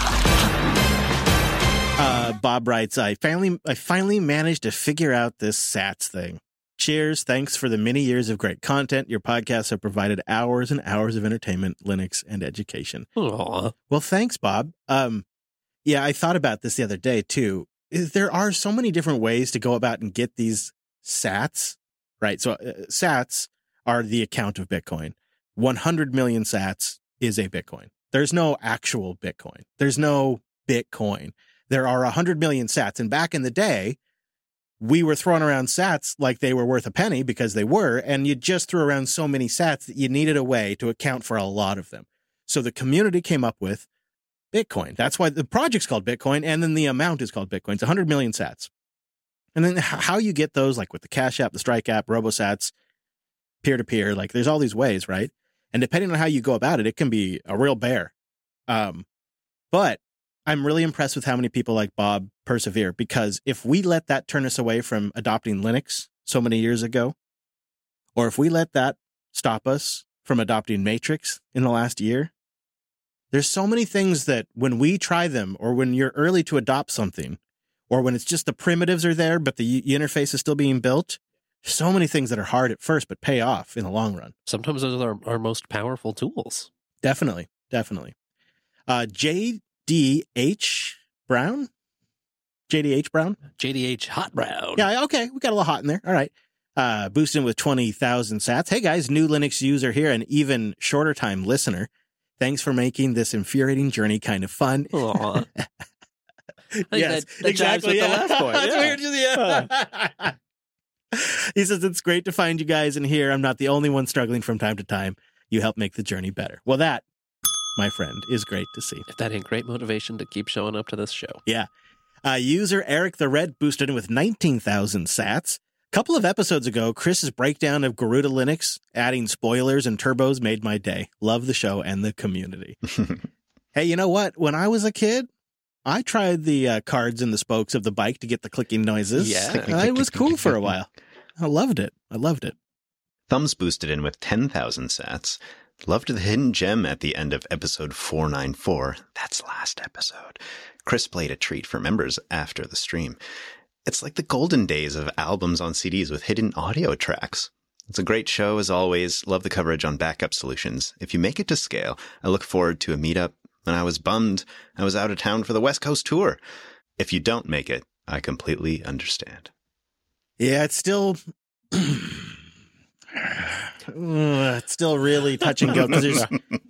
Uh, Bob writes, I finally, I finally managed to figure out this sats thing. Cheers. Thanks for the many years of great content. Your podcasts have provided hours and hours of entertainment, Linux, and education. Aw. Well, thanks, Bob. Um, yeah, I thought about this the other day, too. Is there are so many different ways to go about and get these sats, right? So uh, sats are the account of Bitcoin. one hundred million sats is a Bitcoin. There's no actual Bitcoin. There's no Bitcoin. There are one hundred million sats. And back in the day, we were throwing around sats like they were worth a penny because they were, and you just threw around so many sats that you needed a way to account for a lot of them. So the community came up with Bitcoin. That's why the project's called Bitcoin, and then the amount is called Bitcoin. It's one hundred million sats. And then how you get those, like with the Cash App, the Strike app, RoboSats, peer-to-peer, like there's all these ways, right? And depending on how you go about it, it can be a real bear. Um, but I'm really impressed with how many people like Bob persevere, because if we let that turn us away from adopting Linux so many years ago, or if we let that stop us from adopting Matrix in the last year, there's so many things that when we try them, or when you're early to adopt something, or when it's just the primitives are there, but the u- interface is still being built, so many things that are hard at first, but pay off in the long run. Sometimes those are our most powerful tools. Definitely. Definitely. Uh, J D H Brown? J D H Brown? J D H Hot Brown. Yeah, okay. We got a little hot in there. All right. Uh, boosting with twenty thousand sats. Hey guys, new Linux user here, and even shorter time listener. Thanks for making this infuriating journey kind of fun. Aw. I think Yes, that, that jives with yeah. the last point. That's Yeah. weird, just- yeah. He says, it's great to find you guys in here. I'm not the only one struggling from time to time. You help make the journey better. Well, that, my friend, is great to see. If that ain't great motivation to keep showing up to this show. Yeah. Uh, user Eric the Red boosted in with nineteen thousand sats. A couple of episodes ago, Chris's breakdown of Garuda Linux, adding spoilers and turbos, made my day. Love the show and the community. Hey, you know what? When I was a kid, I tried the uh, cards and the spokes of the bike to get the clicking noises. Yeah. Uh, it was cool for a while. I loved it. I loved it. Thumbs boosted in with ten thousand sats. Loved the hidden gem at the end of episode four ninety-four. That's last episode. Chris played a treat for members after the stream. It's like the golden days of albums on C Ds with hidden audio tracks. It's a great show as always. Love the coverage on backup solutions. If you make it to scale, I look forward to a meetup. And I was bummed I was out of town for the West Coast tour. If you don't make it, I completely understand. Yeah, it's still it's still really touch and go, because there's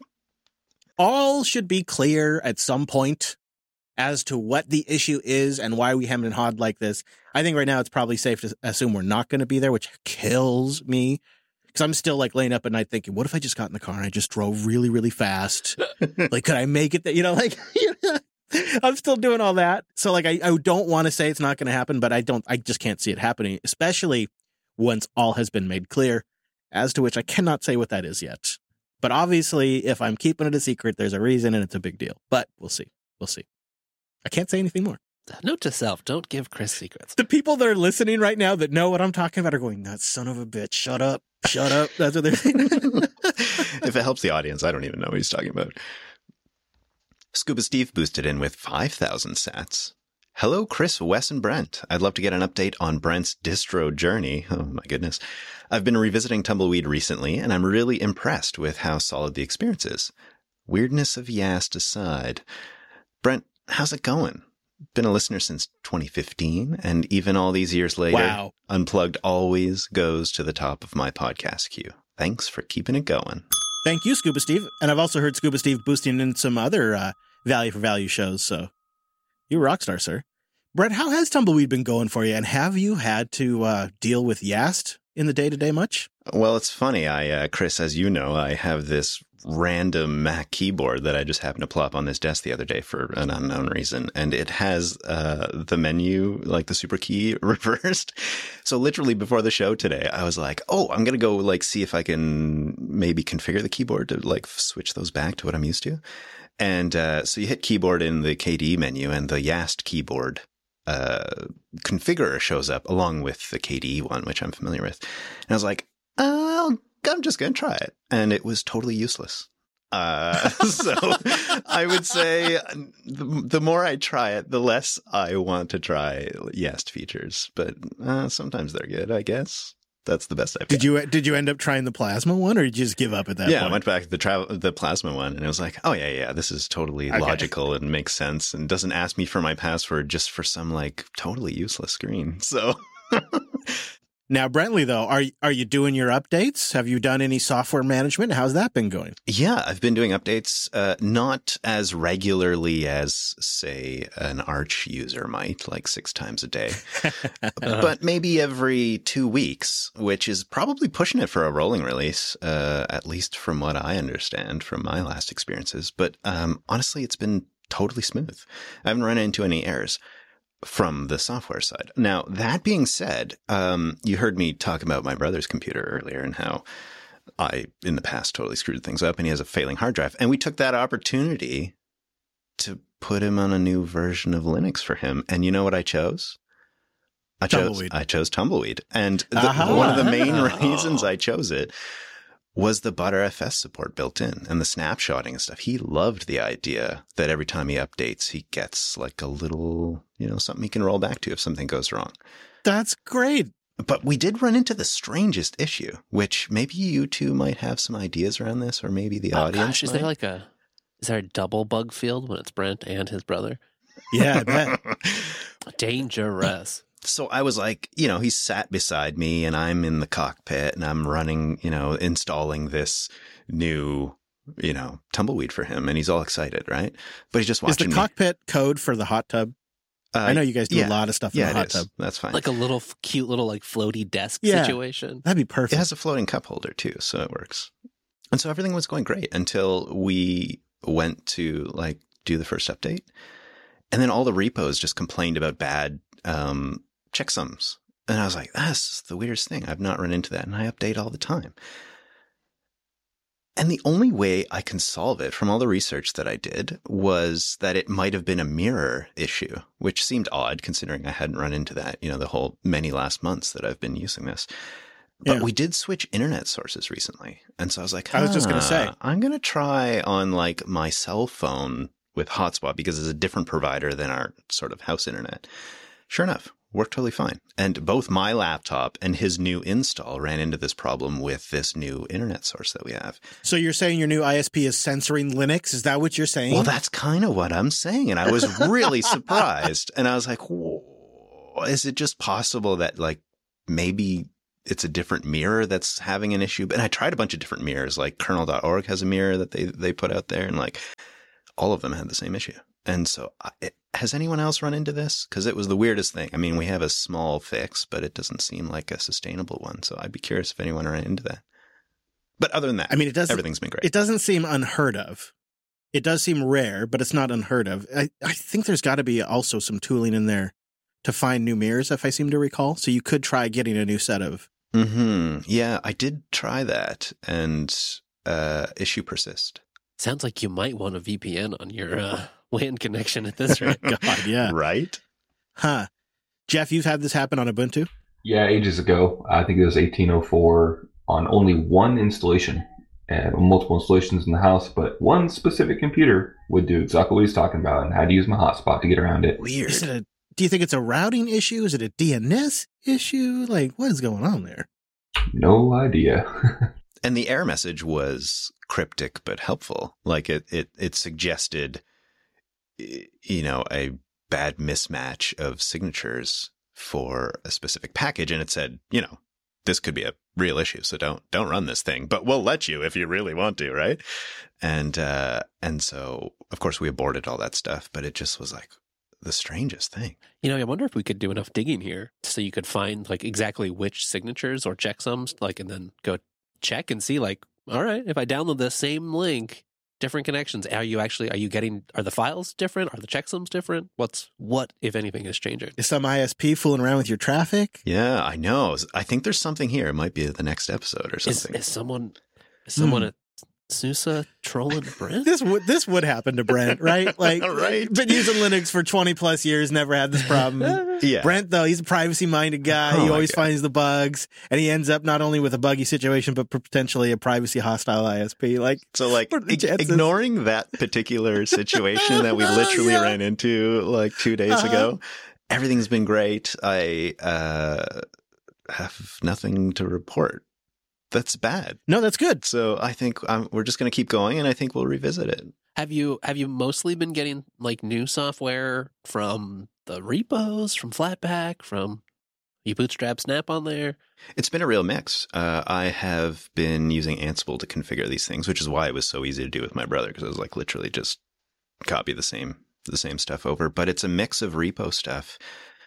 all should be clear at some point as to what the issue is and why we haven't hawed like this. I think right now it's probably safe to assume we're not going to be there, which kills me. Because I'm still like laying up at night thinking, what if I just got in the car and I just drove really, really fast? Like, could I make it there? You know, like, I'm still doing all that. So like, I, I don't want to say it's not going to happen, but I don't, I just can't see it happening, especially once all has been made clear, as to which I cannot say what that is yet. But obviously, if I'm keeping it a secret, there's a reason and it's a big deal. But we'll see. We'll see. I can't say anything more. Note to self, don't give Chris secrets. The people that are listening right now that know what I'm talking about are going, that son of a bitch, shut up, shut up. That's what they're saying. If it helps the audience, I don't even know what he's talking about. Scuba Steve boosted in with five thousand sats. Hello, Chris, Wes, and Brent. I'd love to get an update on Brent's distro journey. Oh, my goodness. I've been revisiting Tumbleweed recently, and I'm really impressed with how solid the experience is. Weirdness of Yast aside. Brent, how's it going? Been a listener since twenty fifteen, and even all these years later, Wow. Unplugged always goes to the top of my podcast queue. Thanks for keeping it going. Thank you, Scuba Steve. And I've also heard Scuba Steve boosting in some other uh, value for value shows. So you rock star, sir. Brett, how has Tumbleweed been going for you? And have you had to uh, deal with Yast in the day-to-day much? Well, it's funny. I, uh, Chris, as you know, I have this random Mac keyboard that I just happened to plop on this desk the other day for an unknown reason. And it has uh, the menu, like the super key reversed. So literally before the show today, I was like, oh, I'm going to go like see if I can maybe configure the keyboard to like switch those back to what I'm used to. And uh, so you hit keyboard in the K D E menu, and the Yast keyboard uh, configurer shows up along with the K D E one, which I'm familiar with. And I was like, oh, I'm just going to try it. And it was totally useless. Uh, so I would say the, the more I try it, the less I want to try Yast features. But uh, sometimes they're good, I guess. That's the best I've Did got. you did you end up trying the plasma one, or did you just give up at that yeah, point? I went back to the travel, the plasma one, and it was like, oh yeah, yeah, this is totally Okay. logical and makes sense, and doesn't ask me for my password just for some like totally useless screen. So Now, Brentley, though, are are you doing your updates? Have you done any software management? How's that been going? yeah, I've been doing updates, uh, not as regularly as say an Arch user might, like six times a day, but maybe every two weeks, which is probably pushing it for a rolling release, uh, at least from what I understand from my last experiences. But um, honestly, it's been totally smooth. I haven't run into any errors from the software side. Now, that being said, um, you heard me talk about my brother's computer earlier and how I, in the past, totally screwed things up, and he has a failing hard drive. And we took that opportunity to put him on a new version of Linux for him. And you know what I chose? I chose Tumbleweed. I chose Tumbleweed. And the, Aha. one of the main reasons I chose it was the ButterFS support built in and the snapshotting and stuff. He loved the idea that every time he updates, he gets like a little, you know, something he can roll back to if something goes wrong. That's great. But we did run into the strangest issue, which maybe you two might have some ideas around this, or maybe the Oh, audience. gosh, is might. there like a is there a double bug field when it's Brent and his brother? Yeah, I bet. Dangerous. So I was like, you know, he sat beside me and I'm in the cockpit and I'm running, you know, installing this new, you know, Tumbleweed for him. And he's all excited, right? But he's just Is the watching me. cockpit code for the hot tub? Uh, I know you guys do yeah. a lot of stuff in Yeah, the hot it is. tub. That's fine. Like a little f- cute little like floaty desk Yeah. situation. That'd be It perfect. has a floating cup holder too, so it works. And so everything was going great until we went to like do the first update. And then all the repos just complained about bad um, checksums. And I was like, that's the weirdest thing. I've not run into that. And I update all the time. And the only way I can solve it from all the research that I did was that it might have been a mirror issue, which seemed odd considering I hadn't run into that, you know, the whole many last months that I've been using this. But Yeah. we did switch internet sources recently. And so I was like, I was just gonna "Huh, say." I'm going to try on like my cell phone with Hotspot because it's a different provider than our sort of house internet. Sure enough, worked totally fine. And both my laptop and his new install ran into this problem with this new internet source that we have. So you're saying your new I S P is censoring Linux? Is that what you're saying? Well, that's kind of what I'm saying. And I was really surprised. And I was like, whoa, is it just possible that like maybe it's a different mirror that's having an issue? And I tried a bunch of different mirrors, like kernel dot org has a mirror that they, they put out there, and like all of them had the same issue. And so it, has anyone else run into this? Because it was the weirdest thing. I mean, we have a small fix, but it doesn't seem like a sustainable one. So I'd be curious if anyone ran into that. But other than that, I mean, it doesn't, everything's been great. It doesn't seem unheard of. It does seem rare, but it's not unheard of. I, I think there's got to be also some tooling in there to find new mirrors, if I seem to recall. So you could try getting a new set of. Mm-hmm. Yeah, I did try that, and uh, issue persist. Sounds like you might want a V P N on your uh, W A N connection at this rate. God, yeah. Right? Huh. Jeff, you've had this happen on Ubuntu? Yeah, ages ago. I think it was eighteen oh four on only one installation. And multiple installations in the house, but one specific computer would do exactly what he's talking about and how to use my hotspot to get around it. Weird. Is it a, do you think it's a routing issue? Is it a D N S issue? Like, what is going on there? No idea. And the error message was cryptic but helpful. Like it, it, it suggested, you know, a bad mismatch of signatures for a specific package, and it said, you know, this could be a real issue, so don't don't run this thing, but we'll let you if you really want to, right? And uh, and so, of course, we aborted all that stuff, but it just was like the strangest thing. You know, I wonder if we could do enough digging here so you could find like exactly which signatures or checksums, like, and then go check and see, like, all right, if I download the same link, different connections, are you actually, are you getting, are the files different? Are the checksums different? What's, what, if anything, is changing? Is some I S P fooling around with your traffic? Yeah, I know. I think there's something here. It might be the next episode or Is, something. is someone, is someone Hmm. at SUSE trolling Brent? This would this would happen to Brent, right? Like, Right. been using Linux for twenty plus years, never had this problem. Yeah. Brent, though, he's a privacy-minded guy. Oh he my always God. finds the bugs, and he ends up not only with a buggy situation, but potentially a privacy-hostile I S P. Like, So, like, what are the ig- chances? ignoring that particular situation that we literally Yeah. ran into like two days Uh-huh. ago, everything's been great. I uh, have nothing to report. That's bad. no, that's good. So I think um, we're just going to keep going, and I think we'll revisit it. Have you have you mostly been getting like new software from the repos, from Flatpak, from you bootstrap Snap on there? It's been a real mix. Uh, I have been using Ansible to configure these things, which is why it was so easy to do with my brother, because it was like literally just copy the same the same stuff over. But it's a mix of repo stuff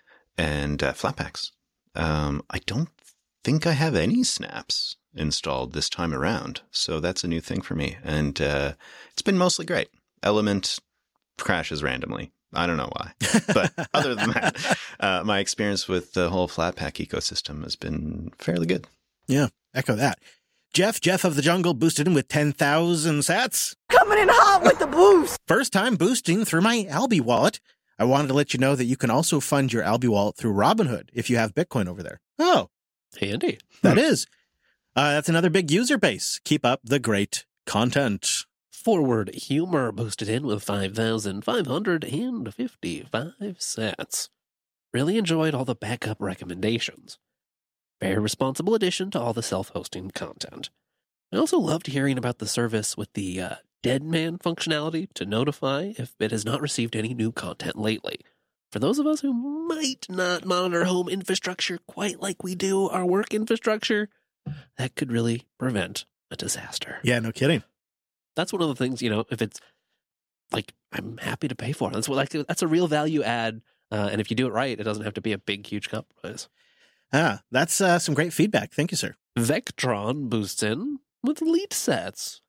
and uh, Flatpaks. Um, I don't think I have any snaps installed this time around, so that's a new thing for me, and uh, it's been mostly great. Element crashes randomly. I don't know why, but other than that, uh, my experience with the whole Flatpak ecosystem has been fairly good. Yeah, echo that. Jeff, Jeff of the Jungle, boosted in with ten thousand sats. Coming in hot with the boost. First time boosting through my Albi wallet. I wanted to let you know that you can also fund your Albi wallet through Robinhood if you have Bitcoin over there. Oh, Handy. that is. Uh, that's another big user base. Keep up the great content. Forward Humor boosted in with five thousand five hundred fifty-five sats. Really enjoyed all the backup recommendations. Very responsible addition to all the self-hosting content. I also loved hearing about the service with the uh, Dead Man functionality to notify if it has not received any new content lately. For those of us who might not monitor home infrastructure quite like we do our work infrastructure, that could really prevent a disaster. Yeah, no kidding. That's one of the things, you know, if it's like, I'm happy to pay for it. That's what, like, that's a real value add. Uh, and if you do it right, it doesn't have to be a big, huge compromise. Ah, that's uh, some great feedback. Thank you, sir. Vectron boosts in with lead sets.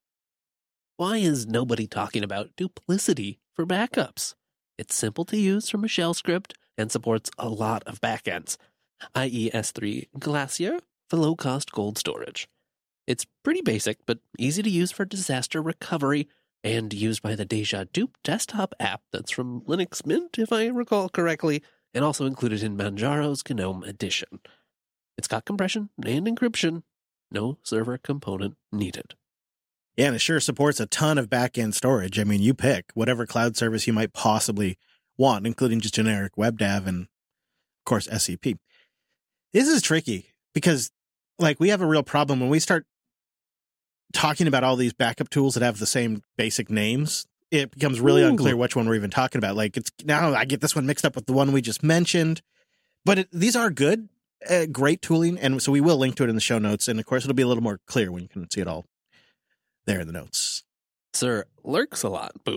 Why is nobody talking about duplicity for backups? It's simple to use from a shell script and supports a lot of backends, that is S three Glacier for low-cost cold storage. It's pretty basic, but easy to use for disaster recovery and used by the Deja Dupe desktop app that's from Linux Mint, if I recall correctly, and also included in Manjaro's GNOME edition. It's got compression and encryption. No server component needed. Yeah, and it sure supports a ton of back-end storage. I mean, you pick whatever cloud service you might possibly want, including just generic WebDAV. And, of course, S C P. This is tricky because, like, we have a real problem when we start talking about all these backup tools that have the same basic names. It becomes really Ooh. unclear which one we're even talking about. Like, it's now I get this one mixed up with the one we just mentioned. But it, these are good, uh, great tooling, and so we will link to it in the show notes. And of course, it'll be a little more clear when you can see it all there in the notes. Sir Lurks a lot. Boop.